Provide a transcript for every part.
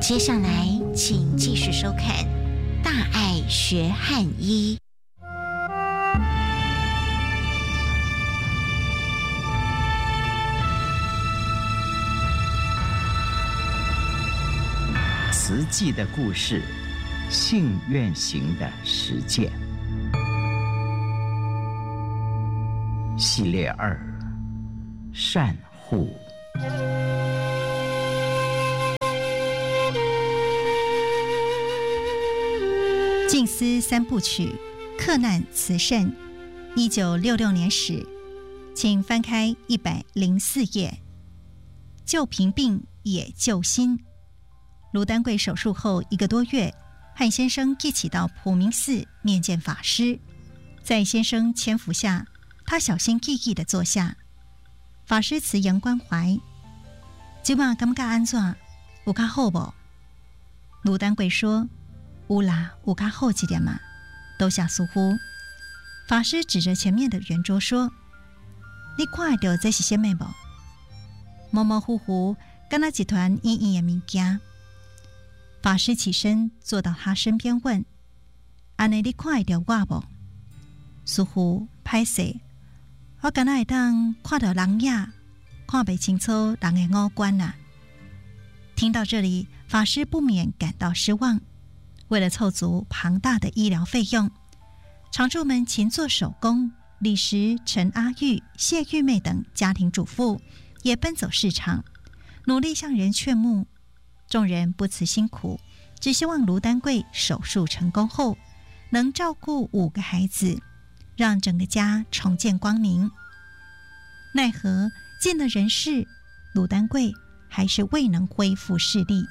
接下来，请继续收看《大爱学汉医》。 慈济的故事，信愿行的实践，系列2：善护。 静思3部曲，克难慈善，1966年始，请翻开104页。救贫病也救心。卢丹贵手术后1个多月，和先生一起到普明寺面见法师。在先生搀扶下，他小心翼翼地坐下。法师慈言关怀：“今晚感觉安怎？有较好不？”卢丹贵说：“有啦，有较好一点嘛，多谢师父。”法师指着前面的圆桌说：“你看到这是什么不？模模糊糊，敢若一团圆圆的物件。”法师起身坐到他身边问：“安尼你看得到我不？”师父歹势，我敢若会当看到人影，看不清楚人的五官啊。听到这里，法师不免感到失望。为了凑足庞大的医疗费用，常住们勤做手工，李时、陈阿玉、谢玉妹等家庭主妇也奔走市场，努力向人劝募。众人不辞辛苦，只希望卢丹贵手术成功后能照顾5个孩子，让整个家重见光明。奈何尽了人事，卢丹贵还是未能恢复视力。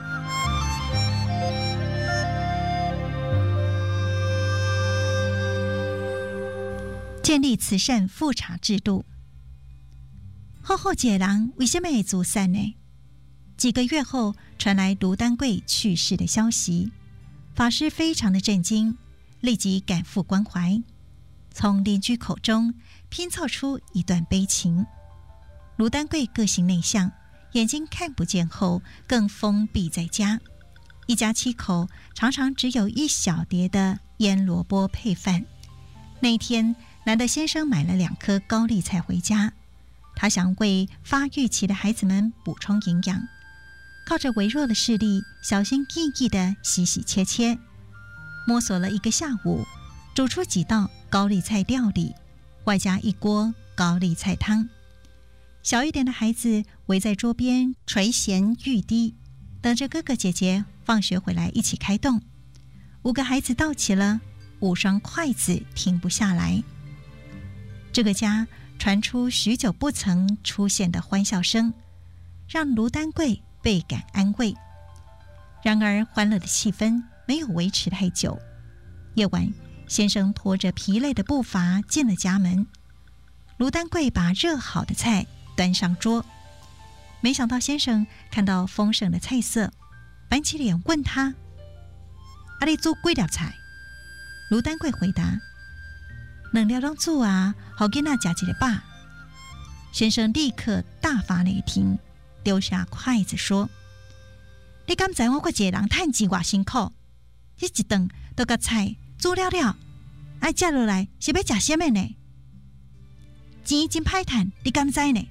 建立慈善复查制度。好好一个人为什么会自杀呢？几个月后传来卢丹贵去世的消息，法师非常的震惊，立即赶赴关怀，从邻居口中拼凑出一段悲情。卢丹贵个性内向，眼睛看不见后更封闭在家，一家7口常常只有1小碟的腌萝卜配饭。那一天，难得先生买了2颗高丽菜回家，他想为发育期的孩子们补充营养，靠着微弱的视力，小心翼翼地洗洗切切，摸索了1个下午，煮出几道高丽菜料理，外加1锅高丽菜汤。小一点的孩子围在桌边垂涎欲滴，等着哥哥姐姐放学回来一起开动。5个孩子到齐了，5双筷子停不下来。这个家传出许久不曾出现的欢笑声，让卢丹贵倍感安慰。然而欢乐的气氛没有维持太久。夜晚，先生拖着疲累的步伐进了家门，卢丹贵把热好的菜端上桌，没想到先生看到丰盛的菜色，板起脸问他：“啊，你煮几粒菜？”卢丹贵回答：“2粒拢煮啊，给囡仔吃一个饱。”先生立刻大发雷霆，丢下筷子说：“你敢知我一个人趁钱偌辛苦？这一顿都把菜煮了了，爱吃落来是要吃什么呢？钱真歹赚，你敢知呢？”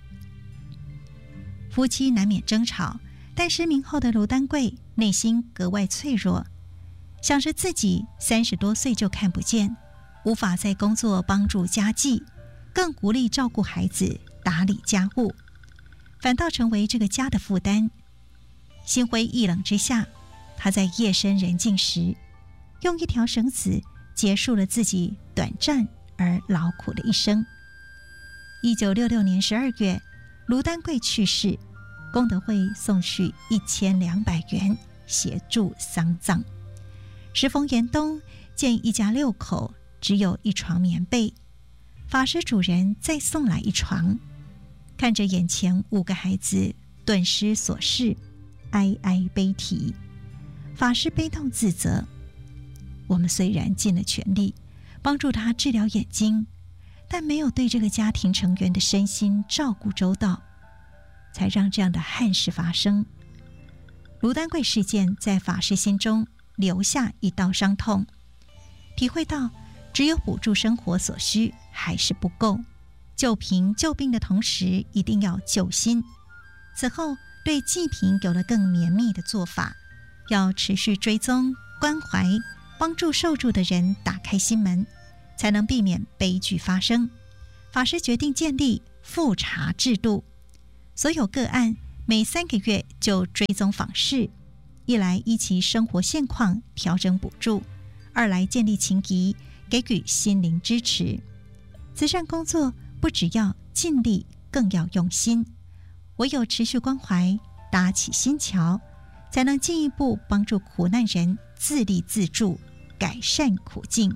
夫妻难免争吵，但失明后的卢丹贵内心格外脆弱，想着自己30多岁就看不见，无法再工作帮助家计，更无力照顾孩子、打理家务，反倒成为这个家的负担。心灰意冷之下，他在夜深人静时，用1条绳子结束了自己短暂而劳苦的一生。1966年12月，卢丹贵去世，功德会送去1200元协助丧葬。时逢严冬，见一家6口只有1床棉被，法师主人再送来1床，看着眼前5个孩子顿失所事，哀哀悲啼。法师悲痛自责：我们虽然尽了全力帮助他治疗眼睛，但没有对这个家庭成员的身心照顾周到，才让这样的憾事发生。 卢丹贵事件在法师心中留下一道伤痛，体会到只有补助生活所需还是不够，救贫救病的同时一定要救心。此后对济贫有了更绵密的做法，要持续追踪关怀，帮助受助的人打开心门，才能避免悲剧发生。法师决定建立复查制度，所有个案每3个月就追踪访视，一来依其生活现况调整补助，二来建立情谊，给予心灵支持。慈善工作不只要尽力，更要用心，唯有持续关怀，搭起心桥，才能进一步帮助苦难人自立自助，改善苦境。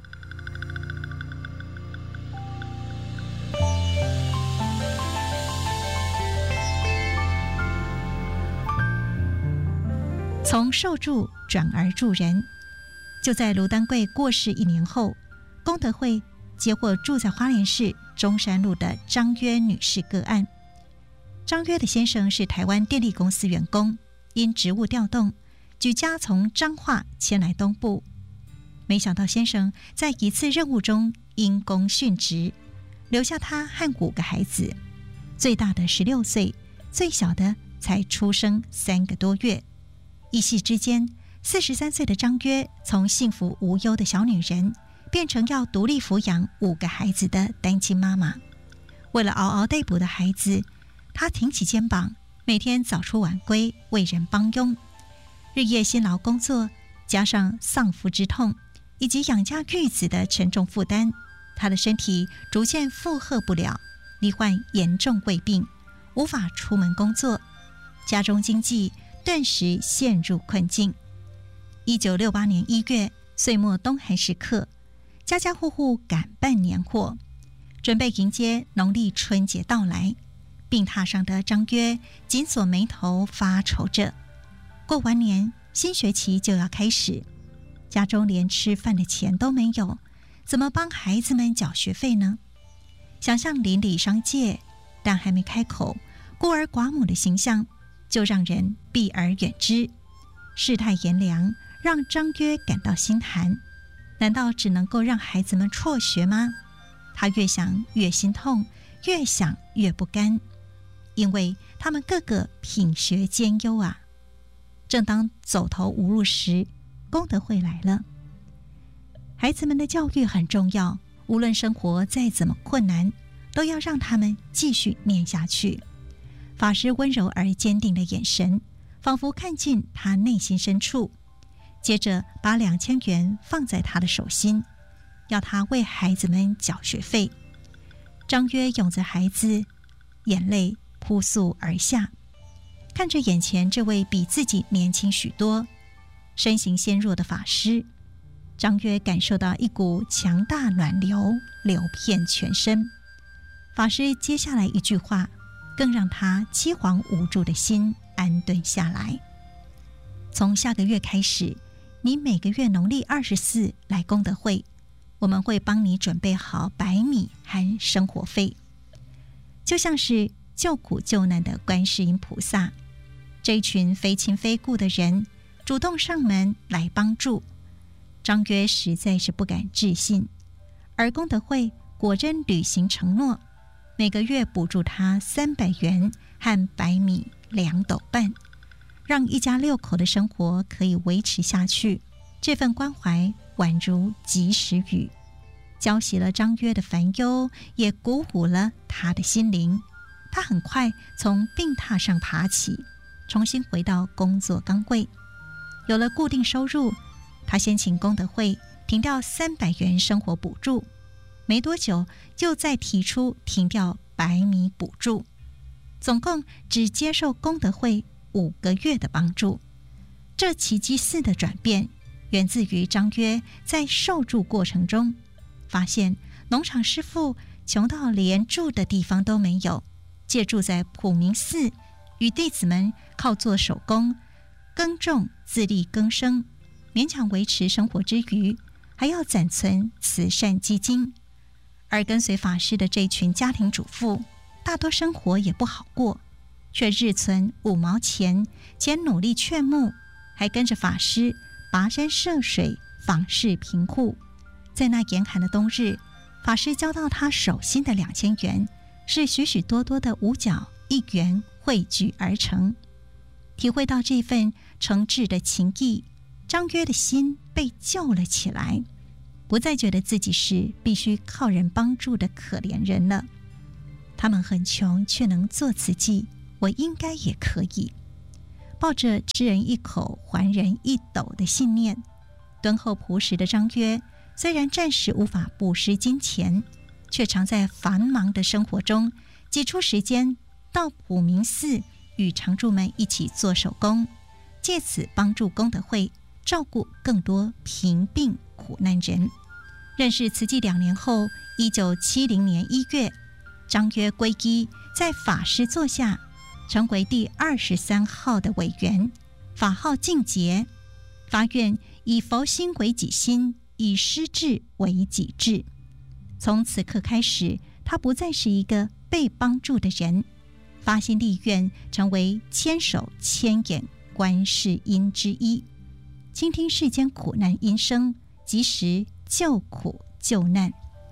从受助转而助人，就在卢丹贵过世1年后，功德会接获住在花莲市中山路的张约女士个案。张约的先生是台湾电力公司员工，因职务调动，举家从彰化迁来东部。没想到先生在一次任务中因公殉职，留下他和5个孩子，最大的16岁，最小的才出生3个多月。一夕之间，43岁的张约从幸福无忧的小女人，变成要独立抚养5个孩子的单亲妈妈。为了嗷嗷待哺的孩子，她挺起肩膀，每天早出晚归，为人帮佣。日夜辛劳工作，加上丧夫之痛，以及养家育子的沉重负担，她的身体逐渐负荷不了，罹患严重胃病，无法出门工作，家中经济顿时陷入困境。1968年1月，岁末冬寒时刻，家家户户赶办年货，准备迎接农历春节到来。病榻上的张约紧锁眉头，发愁着。过完年，新学期就要开始，家中连吃饭的钱都没有，怎么帮孩子们缴学费呢？想向邻里商借，但还没开口，孤儿寡母的形象就让人避而远之。世态炎凉，让张约感到心寒。难道只能够让孩子们辍学吗？他越想越心痛，越想越不甘，因为他们个个品学兼优啊。正当走投无路时，功德会来了。孩子们的教育很重要，无论生活再怎么困难，都要让他们继续念下去。法师温柔而坚定的眼神，仿佛看进他内心深处，接着把2000元放在他的手心，要他为孩子们缴学费。张约拥着孩子，眼泪扑簌而下，看着眼前这位比自己年轻许多、身形纤弱的法师，张约感受到一股强大暖流流遍全身。法师接下来一句话，更让他凄惶无助的心安顿下来。从下个月开始，你每个月农历24来功德会，我们会帮你准备好白米和生活费。就像是救苦救难的观世音菩萨，这一群非亲非故的人主动上门来帮助，张约实在是不敢置信。而功德会果真履行承诺，每个月补助他300元和白米2斗半，让一家6口的生活可以维持下去。这份关怀宛如及时雨，浇熄了张约的烦忧，也鼓舞了他的心灵。他很快从病榻上爬起，重新回到工作岗位。有了固定收入，他先请功德会停掉300元生活补助，没多久又再提出停掉白米补助，总共只接受功德会5个月的帮助。这奇迹似的转变，源自于张约在受助过程中发现农场师傅穷到连住的地方都没有，借住在普明寺，与弟子们靠做手工耕种，自力更生，勉强维持生活之余，还要攒存慈善基金。而跟随法师的这群家庭主妇，大多生活也不好过， 却日存5毛钱，且努力劝募，还跟着法师跋山涉水访视贫户。在那严寒的冬日，法师交到他手心的2000元，是许许多多的5角1元汇聚而成。体会到这份诚挚的情谊，张约的心被救了起来，不再觉得自己是必须靠人帮助的可怜人了。他们很穷，却能做慈济，我应该也可以。抱着吃人一口还人一斗的信念，敦厚朴实的张约虽然暂时无法布施金钱，却常在繁忙的生活中挤出时间到普明寺与常住们一起做手工，借此帮助功德会照顾更多贫病苦难人。认识慈济2年后，1970年1月，张约皈依，在法师座下成为第23号的委员，法号净节，发愿以佛心为己心，以师智为己智。从此刻开始，他不再是一个被帮助的人，发心立愿成为千手千眼观世音之一，倾听世间苦难音声，及时救苦救难。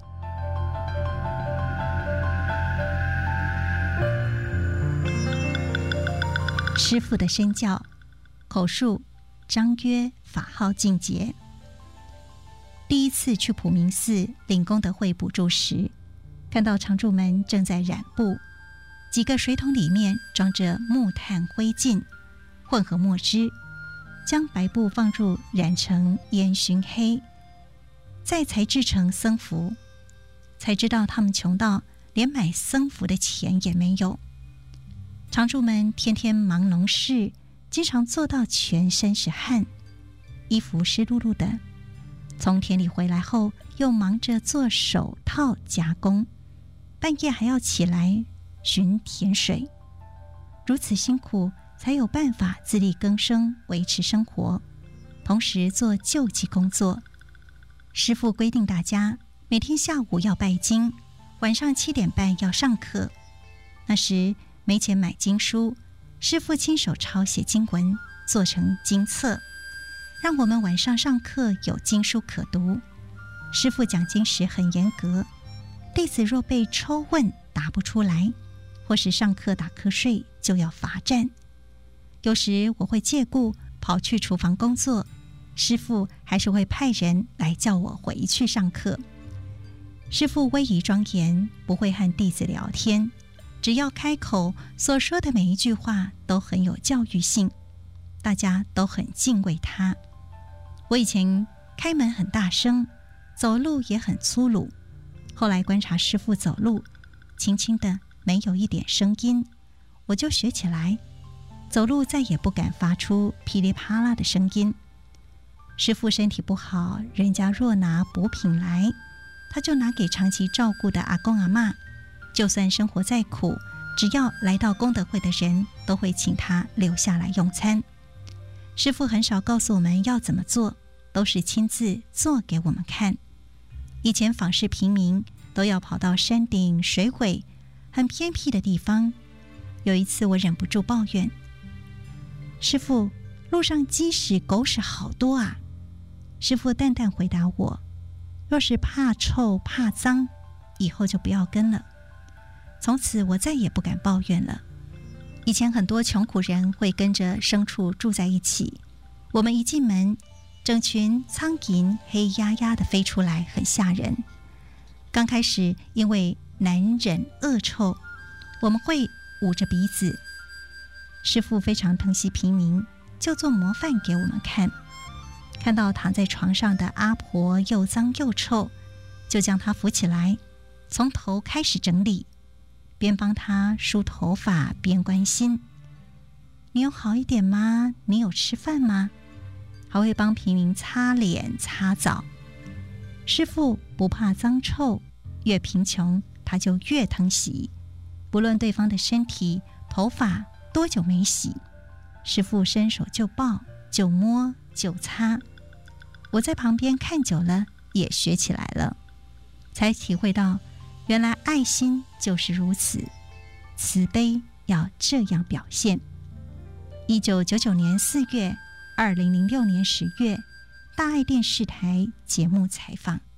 师父的身教，口述张约，法号净节。第一次去普明寺领功德会补助时，看到常住们正在染布，几个水桶里面装着木炭灰烬，混合墨汁，将白布放入染成烟熏黑，再裁制成僧服。才知道他们穷到连买僧服的钱也没有。常住们天天忙农事，经常做到全身是汗，衣服湿漉漉的。从田里回来后，又忙着做手套加工，半夜还要起来寻田水。如此辛苦，才有办法自力更生，维持生活，同时做救济工作。师父规定大家每天下午要拜经，晚上7点半要上课。那时没钱买经书，师父亲手抄写经文，做成经册，让我们晚上上课有经书可读。师父讲经时很严格，弟子若被抽问答不出来，或是上课打瞌睡，就要罚站。有时我会借故跑去厨房工作，师父还是会派人来叫我回去上课。师父威仪庄严，不会和弟子聊天，只要开口所说的每一句话都很有教育性，大家都很敬畏他。我以前开门很大声，走路也很粗鲁，后来观察师父走路轻轻的，没有一点声音，我就学起来，走路再也不敢发出噼里啪啦的声音。师父身体不好，人家若拿补品来，他就拿给长期照顾的阿公阿嬷，就算生活再苦，只要来到功德会的人，都会请他留下来用餐。师父很少告诉我们要怎么做，都是亲自做给我们看。以前访视平民，都要跑到山顶水尾很偏僻的地方。有一次我忍不住抱怨，师父，路上鸡屎狗屎好多啊。师父淡淡回答我，若是怕臭怕脏，以后就不要跟了。从此我再也不敢抱怨了。以前很多穷苦人会跟着牲畜住在一起，我们一进门，整群苍蝇黑压压的飞出来，很吓人。刚开始因为难忍恶臭，我们会捂着鼻子。师父非常疼惜平民，就做模范给我们看。看到躺在床上的阿婆又脏又臭，就将她扶起来，从头开始整理，边帮她梳头发边关心，你有好一点吗？你有吃饭吗？还会帮平民擦脸擦澡。师父不怕脏臭，越贫穷他就越疼惜，不论对方的身体头发多久没洗，师父伸手就抱就摸就擦。我在旁边看久了，也学起来了，才体会到原来爱心就是如此，慈悲要这样表现。1999年4月，2006年10月，大爱电视台节目采访。